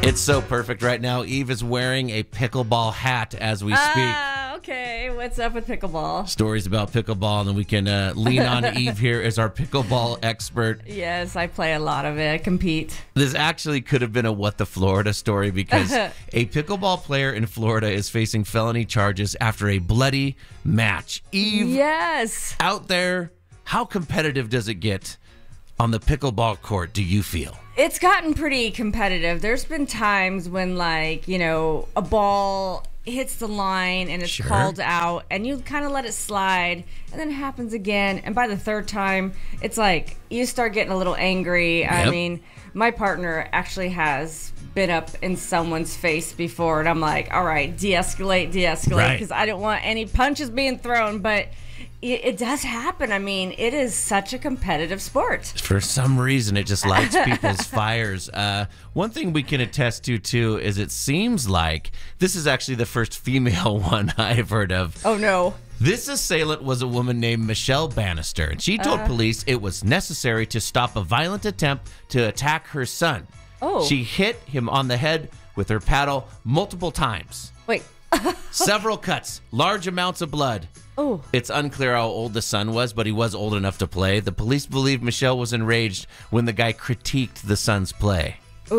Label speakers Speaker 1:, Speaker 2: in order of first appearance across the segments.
Speaker 1: It's so perfect right now. Eve is wearing a pickleball hat as we speak.
Speaker 2: Okay. What's up with pickleball?
Speaker 1: Stories about pickleball, and then we can lean on Eve here as our pickleball expert.
Speaker 2: Yes, I play a lot of it. I compete.
Speaker 1: This actually could have been a What the Florida story because a pickleball player in Florida is facing felony charges after a bloody match. Eve,
Speaker 2: yes,
Speaker 1: out there, how competitive does it get on the pickleball court, do you feel?
Speaker 2: It's gotten pretty competitive. There's been times when, like, you know, a ball hits the line and it's called out and you kind of let it slide and then it happens again. And by the third time, it's like you start getting a little angry. Yep. I mean, my partner actually has been up in someone's face before and I'm like, all right, de-escalate, because I don't want any punches being thrown. But it does happen. I mean, it is such a competitive sport. For
Speaker 1: some reason, it just lights people's fires. One thing we can attest to, too, is it seems like this is actually the first female one I've heard of.
Speaker 2: Oh, no.
Speaker 1: This assailant was a woman named Michelle Bannister, and she told police it was necessary to stop a violent attempt to attack her son.
Speaker 2: Oh.
Speaker 1: She hit him on the head with her paddle multiple times.
Speaker 2: Wait.
Speaker 1: Several cuts, large amounts of blood.
Speaker 2: Oh.
Speaker 1: It's unclear how old the son was, but he was old enough to play. The police believe Michelle was enraged when the guy critiqued the son's play.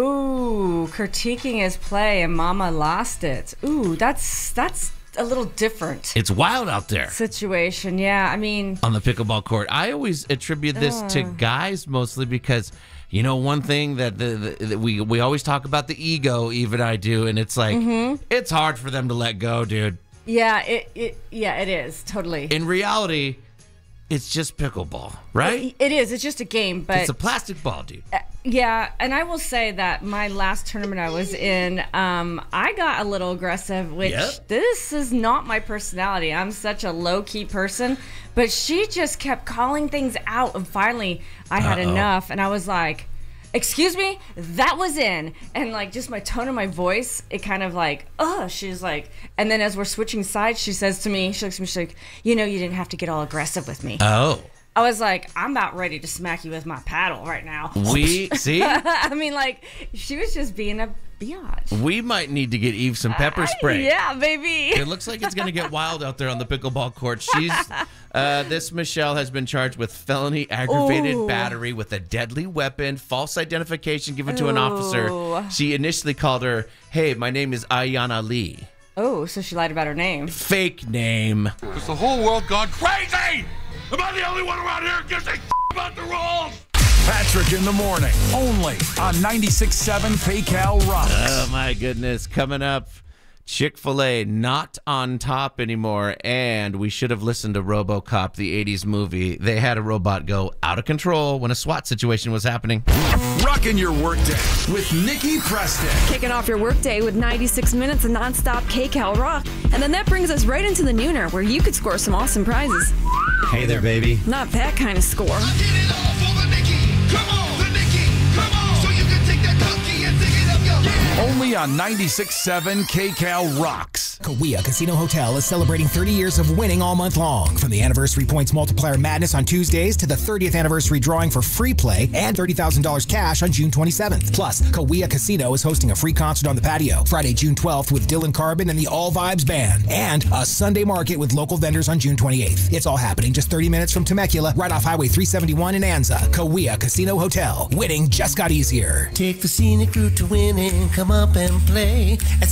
Speaker 2: Ooh, critiquing his play and mama lost it. Ooh, that's a little different.
Speaker 1: It's wild out there.
Speaker 2: Situation, yeah. I mean,
Speaker 1: on the pickleball court. I always attribute this to guys mostly because, you know, one thing that we always talk about the ego, even I do, and it's like, it's hard for them to let go, dude.
Speaker 2: Yeah, it is, totally.
Speaker 1: In reality, it's just pickleball, right?
Speaker 2: It is. It's just a game, but
Speaker 1: it's a plastic ball, dude.
Speaker 2: Yeah, and I will say that my last tournament I was in, I got a little aggressive, which this is not my personality. I'm such a low-key person, but she just kept calling things out, and finally I had enough, and I was like, excuse me, that was in. And like just my tone of my voice, it kind of like, she's like, and then as we're switching sides, she says to me, she looks at me, she's like, you know, you didn't have to get all aggressive with me.
Speaker 1: Oh.
Speaker 2: I was like, I'm about ready to smack you with my paddle right now.
Speaker 1: We, see?
Speaker 2: I mean, like, she was just being a biatch.
Speaker 1: We might need to get Eve some pepper spray.
Speaker 2: Yeah, baby.
Speaker 1: It looks like it's going to get wild out there on the pickleball court. This Michelle has been charged with felony aggravated battery with a deadly weapon, false identification given to an officer. She initially called her, hey, my name is Ayanna Lee.
Speaker 2: Oh, so she lied about her name.
Speaker 1: Fake name.
Speaker 3: Has the whole world gone crazy? Am I the only one around here who gives a about the rules?
Speaker 4: Patrick in the morning, only on 96.7 KCAL Rocks.
Speaker 1: Oh, my goodness. Coming up, Chick-fil-A not on top anymore, and we should have listened to RoboCop, the 80s movie. They had a robot go out of control when a SWAT situation was happening.
Speaker 4: Rocking your workday with Nikki Preston.
Speaker 5: Kicking off your workday with 96 minutes of nonstop KCAL Rock. And then that brings us right into the Nooner, where you could score some awesome prizes.
Speaker 1: Hey there, baby.
Speaker 5: Not that kind of score.
Speaker 3: Get it all for the Nikki. Come on, the Nikki. Come on. So you can take that donkey and dig it up, yo. Yeah.
Speaker 4: Only on 96.7 KCAL Rocks.
Speaker 6: Kauai Casino Hotel is celebrating 30 years of winning all month long. From the Anniversary Points Multiplier Madness on Tuesdays to the 30th Anniversary Drawing for free play and $30,000 cash on June 27th. Plus, Kauai Casino is hosting a free concert on the patio Friday, June 12th with Dylan Carbon and the All Vibes Band. And a Sunday market with local vendors on June 28th. It's all happening just 30 minutes from Temecula, right off Highway 371 in Anza. Kauai Casino Hotel. Winning just got easier.
Speaker 7: Take the scenic route to winning. Come up and play at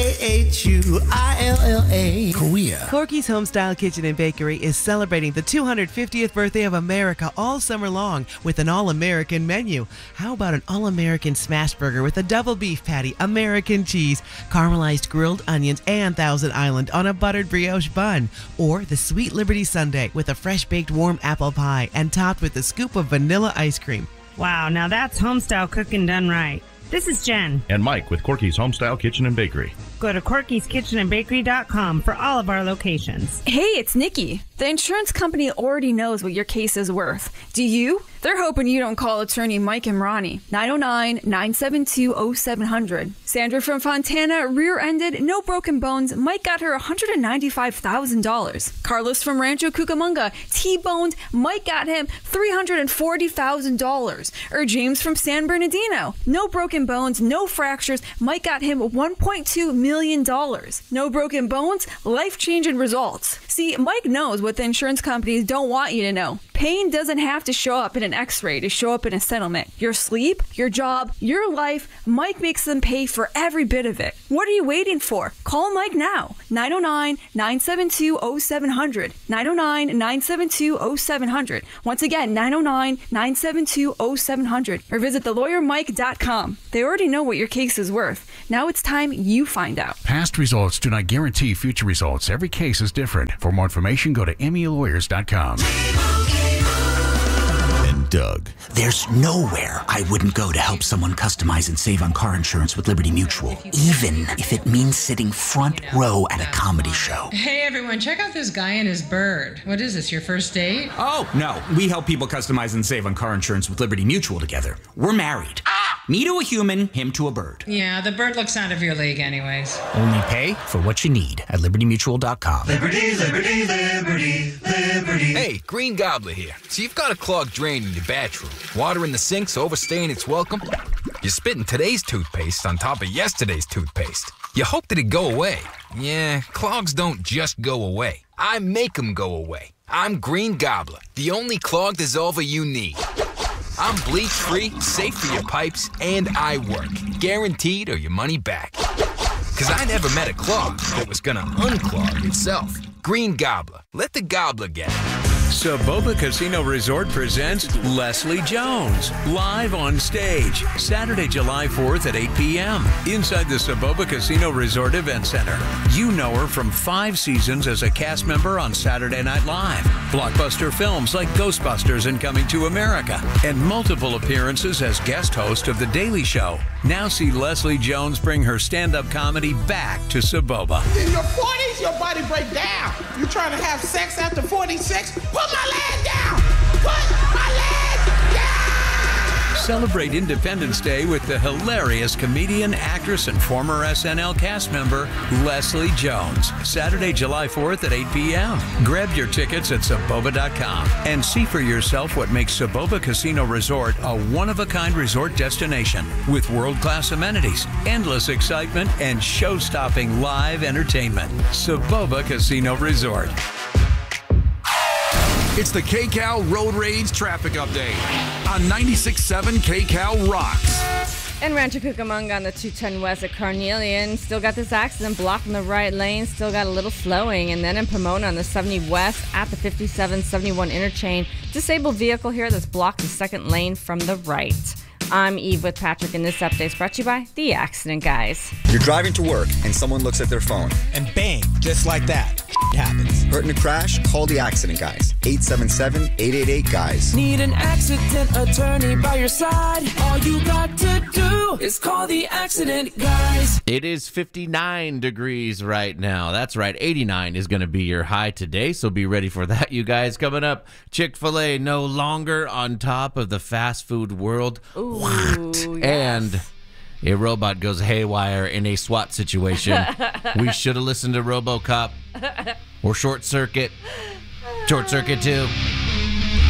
Speaker 7: CAHUILLA. Kauai.
Speaker 8: Corky's Homestyle Kitchen and Bakery is celebrating the 250th birthday of America all summer long with an all-American menu. How about an all-American smash burger with a double beef patty, American cheese, caramelized grilled onions, and Thousand Island on a buttered brioche bun? Or the Sweet Liberty Sundae with a fresh-baked warm apple pie and topped with a scoop of vanilla ice cream.
Speaker 9: Wow, now that's homestyle cooking done right. This is Jen.
Speaker 10: And Mike with Corky's Homestyle Kitchen and Bakery.
Speaker 9: Go to Quirky'sKitchenandBakery.com for all of our locations.
Speaker 5: Hey, it's Nikki. The insurance company already knows what your case is worth. Do you? They're hoping you don't call attorney Mike and Ronnie. 909-972-0700. Sandra from Fontana rear-ended, no broken bones. Mike got her $195,000. Carlos from Rancho Cucamonga T-boned. Mike got him $340,000. Or James from San Bernardino. No broken bones, no fractures. Mike got him $1.2 million. No broken bones, life-changing results. See, Mike knows what the insurance companies don't want you to know. Pain doesn't have to show up in an x-ray to show up in a settlement. Your sleep, your job, your life, Mike makes them pay for every bit of it. What are you waiting for? Call Mike now. 909-972-0700. 909-972-0700. Once again, 909-972-0700. Or visit thelawyermike.com. They already know what your case is worth. Now it's time you find out.
Speaker 4: Past results do not guarantee future results. Every case is different. For more information, go to MELawyers.com.
Speaker 1: And Doug.
Speaker 10: There's nowhere I wouldn't go to help someone customize and save on car insurance with Liberty Mutual, even if it means sitting front row at a comedy show.
Speaker 11: Hey everyone, check out this guy and his bird. What is this, your first date?
Speaker 10: Oh, no. We help people customize and save on car insurance with Liberty Mutual together. We're married. Me to a human, him to a bird.
Speaker 11: Yeah, the bird looks out of your league anyways.
Speaker 10: Only pay for what you need at LibertyMutual.com.
Speaker 3: Liberty, liberty, liberty, liberty.
Speaker 12: Hey, Green Gobbler here. So you've got a clogged drain in your bathroom. Water in the sink's overstaying its welcome. You're spitting today's toothpaste on top of yesterday's toothpaste. You hope that it go away. Yeah, clogs don't just go away. I make them go away. I'm Green Gobbler, the only clog dissolver you need. I'm bleach-free, safe for your pipes, and I work. Guaranteed or your money back. Because I never met a clog that was gonna unclog itself. Green Gobbler. Let the gobbler get it.
Speaker 13: Saboba Casino Resort presents Leslie Jones, live on stage, Saturday, July 4th at 8 p.m. inside the Saboba Casino Resort Event Center. You know her from 5 seasons as a cast member on Saturday Night Live, blockbuster films like Ghostbusters and Coming to America, and multiple appearances as guest host of The Daily Show. Now see Leslie Jones bring her stand-up comedy back to Saboba.
Speaker 14: In your 40s, your body break down. You trying to have sex after 46? Put my leg down! Put my leg down!
Speaker 13: Celebrate Independence Day with the hilarious comedian, actress, and former SNL cast member, Leslie Jones. Saturday, July 4th at 8 p.m. Grab your tickets at Saboba.com and see for yourself what makes Saboba Casino Resort a one-of-a-kind resort destination with world-class amenities, endless excitement, and show-stopping live entertainment. Saboba Casino Resort.
Speaker 4: It's the KCAL Road Rage Traffic Update on 96.7 KCAL Rocks.
Speaker 2: And Rancho Cucamonga on the 210 West at Carnelian. Still got this accident blocking the right lane. Still got a little slowing. And then in Pomona on the 70 West at the 57-71 interchange. Disabled vehicle here that's blocked the second lane from the right. I'm Eve with Patrick, and this update is brought to you by The Accident Guys.
Speaker 15: You're driving to work, and someone looks at their phone.
Speaker 6: And bang, just like that, happens.
Speaker 15: Hurt in a crash? Call The Accident Guys. 877-888-GUYS.
Speaker 16: Need an accident attorney by your side? All you got to do is call The Accident Guys.
Speaker 1: It is 59 degrees right now. That's right. 89 is going to be your high today, so be ready for that, you guys. Coming up, Chick-fil-A no longer on top of the fast food world.
Speaker 2: Ooh,
Speaker 1: what?
Speaker 2: Yes.
Speaker 1: And a robot goes haywire in a SWAT situation. We should have listened to RoboCop or Short Circuit. Short Circuit 2.